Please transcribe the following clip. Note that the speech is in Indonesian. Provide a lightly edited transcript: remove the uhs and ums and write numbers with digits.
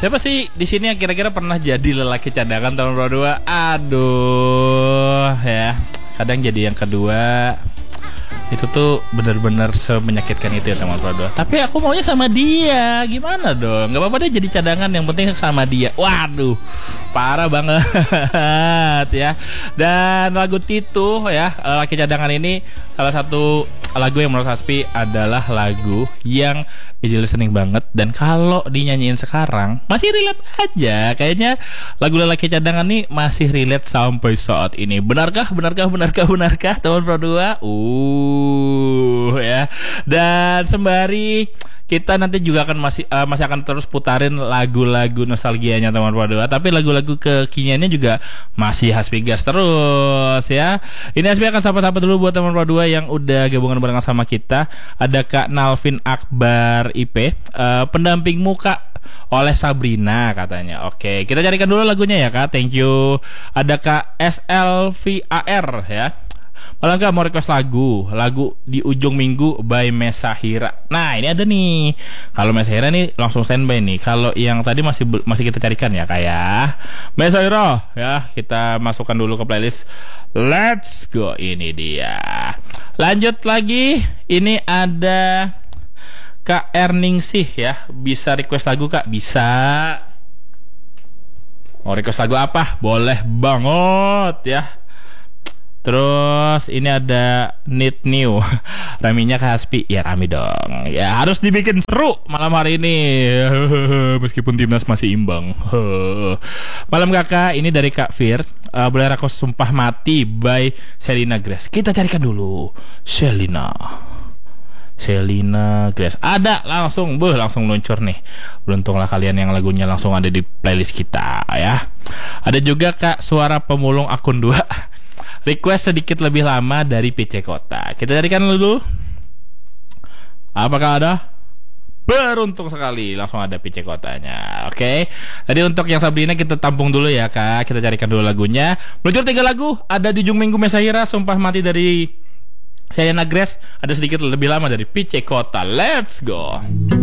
Siapa sih di sini yang kira-kira pernah jadi lelaki cadangan tahun 22? Aduh, ya. Kadang jadi yang kedua. Itu tuh benar-benar semenyakitkan itu ya teman Produa. Tapi aku maunya sama dia. Gimana dong? Gak apa-apa deh jadi cadangan, yang penting sama dia. Waduh, parah banget ya. Dan lagu Titu ya, laki cadangan ini salah satu lagu yang menurut Haspi adalah lagu yang easy listening banget. Dan kalau dinyanyiin sekarang masih relate aja. Kayaknya lagu lelaki cadangan nih masih relate sampai saat ini. Benarkah teman Produa? Ya. Dan sembari kita nanti juga akan masih akan terus putarin lagu-lagu nostalgianya teman Produa, tapi lagu-lagu kekiniannya juga masih Haspi gas terus ya. Ini Haspi akan sapa-sapa dulu buat teman Produa yang udah gabungan bareng sama kita. Ada Kak Nalvin Akbar IP, pendamping muka oleh Sabrina katanya. Oke, kita carikan dulu lagunya ya Kak. Thank you. Ada Kak SLVAR ya. Malah nggak mau request lagu di ujung minggu by Mesahira. Nah ini ada nih. Kalau Mesahira nih langsung standby nih. Kalau yang tadi masih kita carikan ya kayak Mesahira ya, kita masukkan dulu ke playlist. Let's go, ini dia. Lanjut lagi. Ini ada Kak Erningsih ya. Bisa request lagu Kak? Bisa. Mau request lagu apa? Boleh banget ya. Terus ini ada Need New. Raminya ke Haspi. Ya rame dong. Ya harus dibikin seru malam hari ini. Meskipun timnas masih imbang. Malam kakak, ini dari Kak Fir. Boleh aku sumpah mati by Selina Grace. Kita carikan dulu Selina Grace. Ada langsung luncur nih. Beruntunglah kalian yang lagunya langsung ada di playlist kita ya. Ada juga Kak Suara Pemulung akun 2. Request sedikit lebih lama dari PC Kota. Kita carikan dulu. Apakah ada? Beruntung sekali, langsung ada PC Kotanya. Oke. Tadi untuk yang Sabrina kita tampung dulu ya Kak. Kita carikan dulu lagunya. Meluncur 3 lagu. Ada di ujung minggu Mesahira, Sumpah Mati dari Selena Grace. Ada sedikit lebih lama dari PC Kota. Let's go.